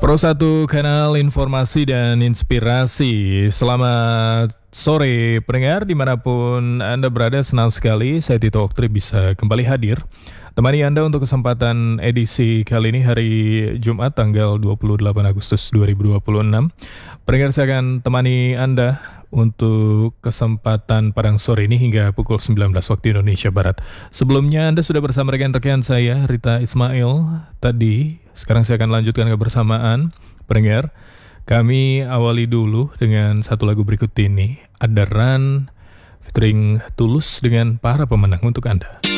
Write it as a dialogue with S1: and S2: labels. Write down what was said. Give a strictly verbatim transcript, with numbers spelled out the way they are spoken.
S1: Pro satu kanal informasi dan inspirasi. Selamat sore pendengar dimanapun Anda berada, senang sekali saya Tito Oktri bisa kembali hadir temani Anda untuk kesempatan edisi kali ini hari Jumat tanggal dua puluh delapan Agustus dua ribu dua puluh enam. Pendengar, saya akan temani Anda untuk kesempatan padang sore ini hingga pukul sembilan belas waktu Indonesia Barat. Sebelumnya Anda sudah bersama rekan-rekan saya Rita Ismail tadi. Sekarang saya akan lanjutkan kebersamaan pendengar. Kami awali dulu dengan satu lagu berikut ini, Ada Run featuring Tulus dengan para pemenang untuk Anda.